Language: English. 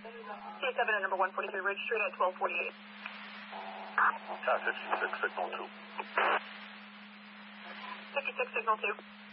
C7 at number 143 Ridge Street at 1248. Cat 56, signal 2. 56, signal 2.